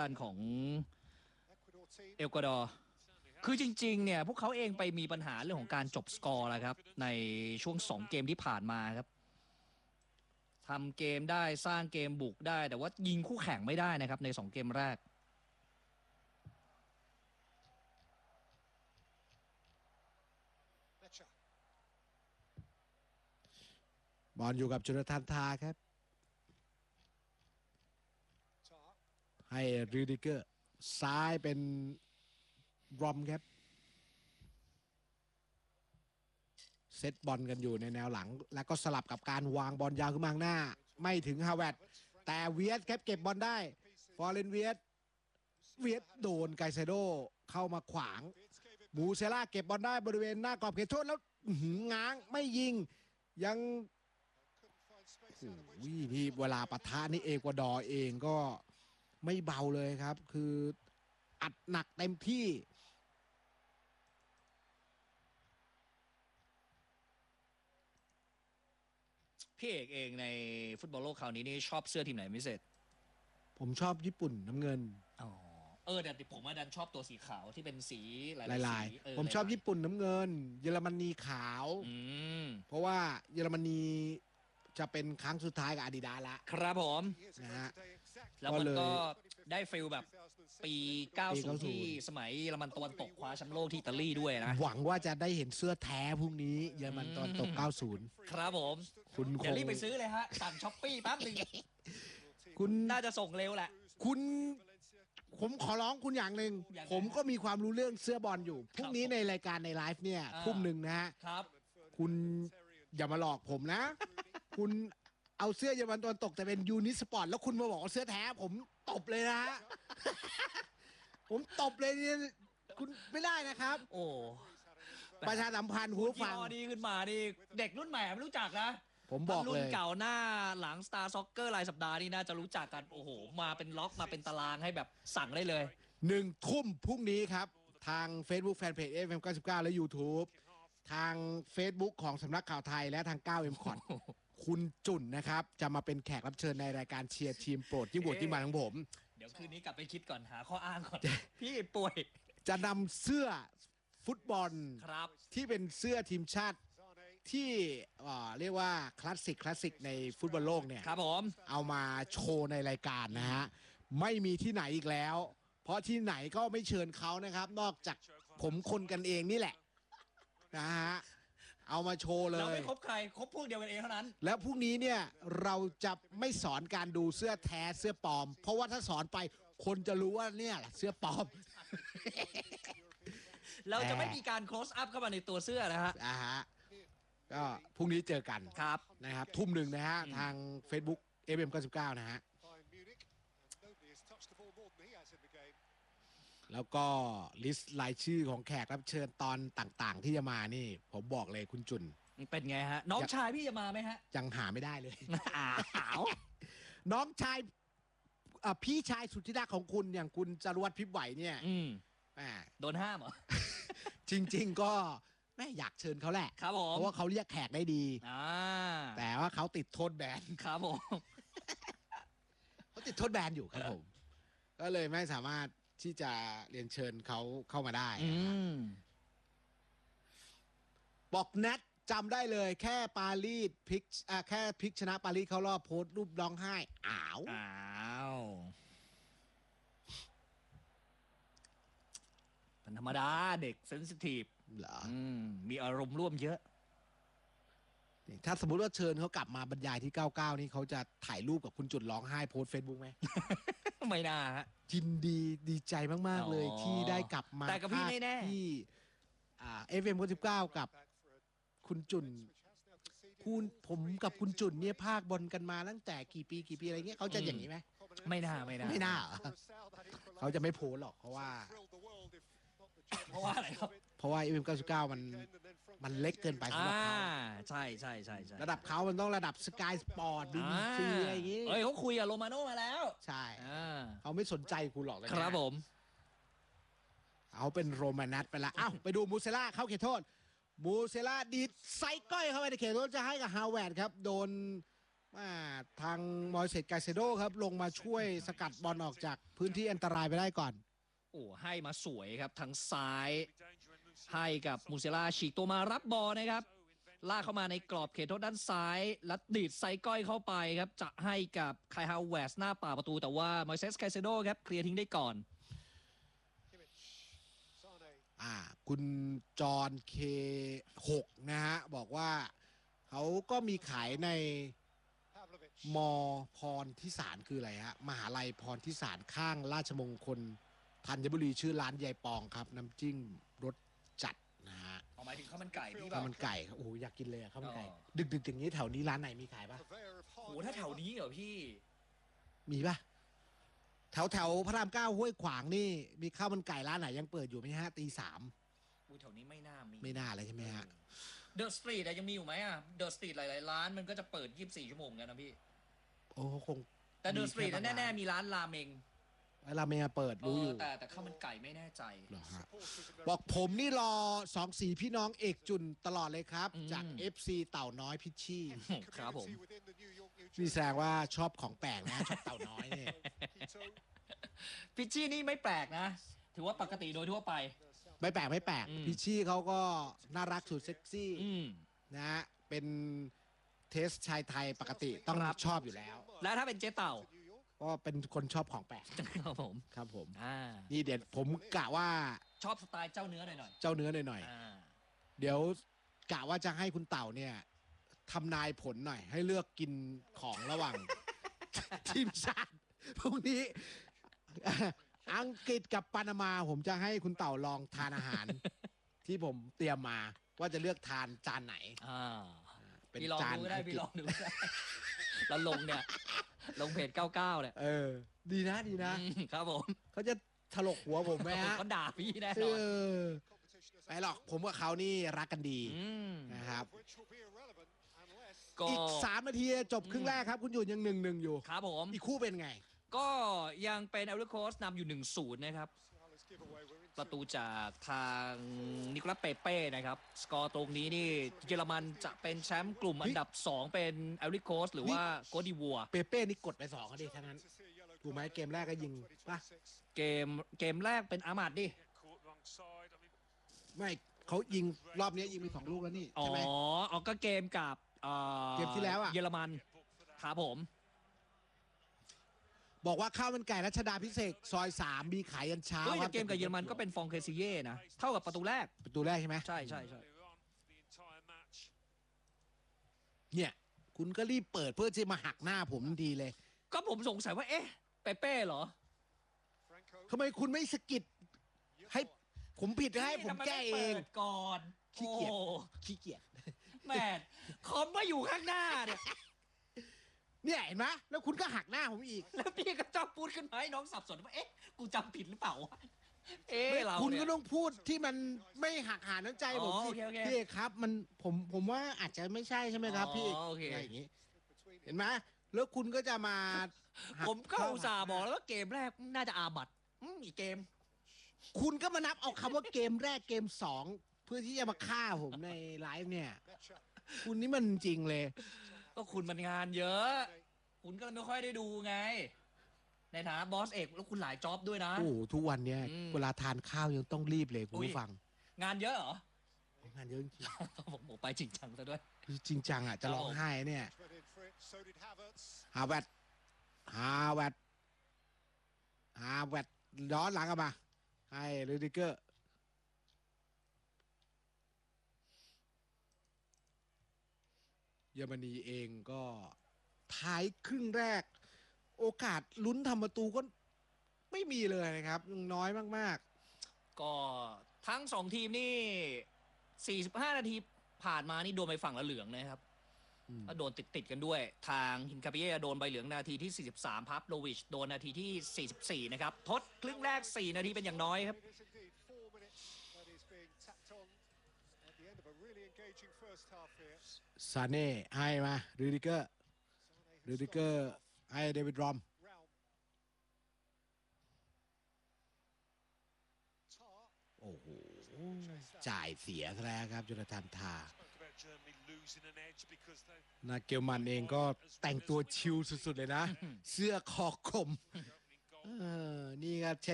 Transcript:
านของเอกวาดอร์คือจริงๆเนี่ยพวกเขาเองไปมีปัญหาเรื่องของการจบสกอร์แล้วครับในช่วง2เกมที่ผ่านมาครับทำเกมได้สร้างเกมบุกได้แต่ว่ายิงคู่แข่งไม่ได้นะครับใน2เกมแรกบอลอยู่กับโจนาธานทาครับให้รูดิเกอร์ซ้ายเป็นรอมครับเซตบอลกันอยู่ในแนวหลังแล้วก็สลับกับการวางบอลยาวขึ้นมาข้างหน้าไม่ถึงฮาวเวิร์ดแต่เวียดครับเก็บบอลได้ฟอร์เรนเวียดโดนไกเซโดเข้ามาขวางมูเซล่าเก็บบอลได้บริเวณหน้ากรอบเขตโทษแล้วง้างไม่ยิงยังนี่เวลาปะทะนี่เอกวาดอร์เองก็ไม่เบาเลยครับคืออัดหนักเต็มที่พี่เอกเองในฟุตบอลโลกคราวนี้นี่ชอบเสื้อทีมไหนพิเศษผมชอบญี่ปุ่นน้ำเงินแต่ผมดันชอบตัวสีขาวที่เป็นสีหลายๆผมชอบญี่ปุ่นน้ำเงินเยอรมนีขาวเพราะว่าเยอรมนีจะเป็นครั้งสุดท้ายกับอาดิดาสละครับผมนะฮะแล้วมันก็ได้ฟิลแบบปี90ที่สมัยเยอรมันตะวันตกคว้าแชมป์โลกที่อิตาลีด้วยนะหวังว่าจะได้เห็นเสื้อแท้พรุ่งนี้เยอรมันตะวันตก90 ครับผมคุณเดี๋ยวรีบไปซื้อเลยฮะสั่งช้อปปี้แป๊บนึงคุณน่าจะส่งเร็วแหละผมขอร้องคุณอย่างหนึ่งผมก็มีความรู้เรื่องเสื้อบอลอยู่พรุ่งนี้ในรายการในไลฟ์เนี่ยทุ่มหนึ่งนะฮะครับคุณอย่ามาหลอกผมนะคุณเอาเสื้อเยอรมันตะวันตกแต่เป็นยูนิสปอร์ตแล้วคุณมาบอกว่าเสื้อแท้ผมตบเลยนะผมตบเลยเนี่ยคุณไม่ได้นะครับโอ้ประชาสัมพันธ์หูฟังดีขึ้นมานี่เด็กรุ่นใหม่ไม่รู้จักนะผมบอกเลยรุ่นเก่าหน้าหลัง Star Soccer รายสัปดาห์นี่น่าจะรู้จักกันโอ้โหมาเป็นล็อกมาเป็นตารางให้แบบสั่งได้เลย 1 ทุ่มพรุ่งนี้ครับทาง Facebook Fanpage FM 99และ YouTube ทาง Facebook ของสำนักข่าวไทยและทาง9 M คอร์ดคุณจุ่นนะครับจะมาเป็นแขกรับเชิญในรายการเชียร์ทีมโปรดที่บวชที่มาของผมเดี๋ยวคืนนี้กลับไปคิดก่อนหาข้ออ้างก่อนพี่ป่วยจะนำเสื้อฟุตบอลที่เป็นเสื้อทีมชาติที่เรียกว่าคลาสสิกในฟุตบอลโลกเนี่ยครับผมเอามาโชว์ในรายการนะฮะไม่มีที่ไหนอีกแล้วเพราะที่ไหนก็ไม่เชิญเขานะครับนอกจากผมคนกันเองนี่แหละนะฮะเอามาโชว์เลยเราไม่คบใครคบพวกเดียวกันเองเท่านั้นแล้วพรุ่งนี้เนี่ยเราจะไม่สอนการดูเสื้อแท้เสื้อปลอมเพราะว่าถ้าสอนไปคนจะรู้ว่าเนี่ยแหละเสื้อปลอมเราจะไม่มีการ close up เข้ามาในตัวเสื้อนะฮะก็พรุ่งนี้เจอกันครับนะครับทุ่มหนึ่งนะฮะทาง Facebook FM 99นะฮะแล้วก็ลิสต์รายชื่อของแขกรับเชิญตอนต่างๆที่จะมานี่ผมบอกเลยคุณจุนเป็นไงฮะน้องชายพี่จะมาไหมฮะยังหาไม่ได้เลยน้องชายพี่ชายสุดที่รักของคุณอย่างคุณจรวดพิบไหวเนี่ยโดนห้ามเหรอจริงๆก็แม่อยากเชิญเขาแหละครับผมเพราะว่าเขาเรียกแขกได้ดีแต่ว่าเขาติดโทษแบนครับผมเขาติดโทษแบนอยู่ครับผมก็เลยไม่สามารถที่จะเรียนเชิญเขาเข้ามาได้บอกแนทจำได้เลยแค่ปารีสพลิกแค่พลิกชนะปารีสเขารอบโพสต์รูปร้องไห้อ้าวเป็นธรรมดาเด็กเซนซิทีฟเหรอมีอารมณ์ร่วมเยอะถ้าสมมติว่าเชิญเขากลับมาบรรยายที่99นี่เขาจะถ่ายรูปกับคุณจุดร้องไห้โพสต์ Facebook ไหมไม่น่าฮะยินดีใจมากๆเลยที่ได้กลับมาแต่กับพี่แน่ที่FM 99กับคุณจุนผมกับคุณจุนเนี่ยภาคบอลกันมาตั้งแต่กี่ปีอะไรเงี้ยเขาจะอย่างนี้ไหมไม่น่าเขาจะไม่โพสหรอกเพราะว่าอะไรครับเพราะว่า FM 99มันเล็กเกินไปสำหรับเขาใช่ระดับเขามันต้องระดับสกายสปอร์ตBBCอะไรอย่างงี้เขาคุยกับโรมาโน่มาแล้วใช่เขาไม่สนใจคุณหรอกเลยครับผมเอาเป็นโรมานัทไปละไปดูมูเซล่าเข้าเขตโทษมูเซล่าดีดไซก้อยเข้าไปในเขตโทษจะให้กับฮาวเวิร์ดครับโดนทางมอยเซสไกเซโดครับลงมาช่วยสกัดบอลออกจากพื้นที่อันตรายไปได้ก่อนโอ้ให้มาสวยครับทางซ้ายให้กับมูเซล่าฉีกตัวมารับบอลนะครับลากเข้ามาในกรอบเขตโทษด้านซ้ายแล้วดีดไซก้อยเข้าไปครับจะให้กับไคฮาวเวสหน้าป่าประตูแต่ว่ามอยเซสไคเซโดครับเคลียร์ทิ้งได้ก่อนคุณจอห์นเค6นะฮะบอกว่าเขาก็มีขายในมอพรทิสารคืออะไรฮะมหาลัยพรทิสารข้างราชมงคลธัญบุรีชื่อร้านยายปองครับน้ำจิ้มรสจัดนะฮะหมายถึงข้าวมันไก่พี่ข้าวมันไก่ครับโอ้อยากกินเลยข้าวมันไก่ดึกๆอย่างนี้แถวนี้ร้านไหนมีขายปะโอ้ถ้าแถวนี้เหรอพี่มีปะแถวพระราม9ห้วยขวางนี่มีข้าวมันไก่ร้านไหนยังเปิดอยู่ไหมฮะตี 3 แถวนี้ไม่น่ามีไม่น่าเลยใช่ไหมฮะเดอะสตรีทยังมีอยู่ไหมอ่ะเดอะสตรีทหลายๆร้านมันก็จะเปิด24 ชั่วโมงกันนะพี่โอ้คงแต่เดอะสตรีทแน่ๆมีร้านราเมงราเมงเปิดรู้อยู่แต่ข้าวมันไก่ไม่แน่ใจบอกผมนี่รอ2-4พี่น้องเอกจุนตลอดเลยครับจาก FC เต่าน้อยพิชชี่ครับผมนี่แสดงว่าชอบของแปลกนะชอบเต่าน้อยเนี่ยพิชชี่นี่ไม่แปลกนะถือว่าปกติโดยทั่วไปไม่แปลกพิชชี่เขาก็น่ารักสุดเซ็กซี่นะฮะเป็นเทสชายไทยปกติต้องชอบอยู่แล้วแล้วถ้าเป็นเจ๊เต่าก็เป็นคนชอบของแปลกครับผมครับผมนี่เด็ดผมกะว่าชอบสไตล์เจ้าเนื้อหน่อยเจ้าเนื้อหน่อยเดี๋ยวกะว่าจะให้คุณเต่าเนี่ยทำนายผลหน่อยให้เลือกกินของระหว่างทีมชาติพวกนี้อังกฤษกับปานามาผมจะให้คุณเต่าลองทานอาหารที่ผมเตรียมมาว่าจะเลือกทานจานไหนเป็นจานพี่ลองดูได้แล้วลงเนี่ยลงเพจ99เนี่ยดีนะครับผมเขาจะถลกหัวผมไหมฮะเขาด่าพี่แน่นอนไม่หรอกผมกับเขานี่รักกันดีนะครับอีก3 นาทีจบครึ่งแรกครับคุณอยู่ยัง1-1อยู่ครับผมอีกคู่เป็นไงก็ยังเป็นเอลลิโคสนำอยู่1-0นะครับประตูจากทางนิโคลัสเปเป้นะครับสกอร์ตรงนี้นี่เยอรมันจะเป็นแชมป์กลุ่มอันดับ2เป็นเอลลิโคสหรือว่าโกดิวัวเปเป้นี่กดไป2ก็ดีทั้งนั้นถูกไหมเกมแรกก็ยิงป่ะเกมแรกเป็นอามาดดิไม่เขายิงรอบนี้ยิงมี2 ลูกแล้วนี่ใช่ไหมก็เกมกับเกมที่แล้วอะเยอรมันครับผมบอกว่าข้าวมันไก่รัชดาพิเศษซอย3มีขายยันเช้าครับเกมกับเยอรมันก็เป็นฟองเคซิเย่นะเท่ากับประตูแรกใช่ไหมใช่เนี่ยคุณก็รีบเปิดเพื่อที่มาหักหน้าผมดีเลยก็ผมสงสัยว่าเเป้เหรอทำไมคุณไม่สกิดให้ผมผิดให้ผมแก้เองก่อนขี้เกียจแม่คอมมาอยู่ข้างหน้าเนี่ยเห็นไหมแล้วคุณก็หักหน้าผมอีกแล้วพี่ก็ชอบพูดขึ้นมาให้น้องสับสนว่ากูจำผิดหรือเปล่าเราคุณก็ต้องพูดที่มันไม่หักหาน้ำใจผมสิพี่ครับมันผมว่าอาจจะไม่ใช่ใช่ไหมครับพี่อะไรอย่างนี้เห็นไหมแล้วคุณก็จะมาผมก็อุตส่าห์บอกแล้วว่าเกมแรกน่าจะอาบัตอีกเกมคุณก็มานับเอาคำว่าเกมแรกเกม2เพื่อที่จะมาฆ่าผมในไลฟ์เนี่ยคุณนี่มันจริงเลยก็คุณมันงานเยอะคุณก็ไม่ค่อยได้ดูไงในฐานะบอสเอกแล้วคุณหลายจ็อบด้วยนะโอ้ทุกวันเนี้ยเวลาทานข้าวยังต้องรีบเลยคุณผู้ฟังงานเยอะเหรองานเยอะจริงผมไปจริงจังซะด้วยจริงจังอ่ะจะร้องไห้เนี่ยฮาแวตย้อนหลังกลับมาให้ลูดิเกอร์เยอรมนีเองก็ท้ายครึ่งแรกโอกาสลุ้นทำประตูก็ไม่มีเลยนะครับน้อยมากๆก็ทั้ง2ทีมนี่45 นาทีผ่านมานี่โดนใบฝั่งละเหลืองนะครับก็โดนติดกันด้วยทางฮินคาเปียโดนใบเหลืองนาทีที่43พับโลวิชโดนนาทีที่44นะครับทดครึ่งแรก4 นาทีเป็นอย่างน้อยครับซาเน่ให้มารูดิเกอร์ให้เดวิดรอมโอ้โหจ่ายเสียซะแล้วครับโจนาธานทานาเกลมันเองก็แต่งตัวชิลสุดๆเลยนะ เสื้อคอกลมนี่ก็เช่น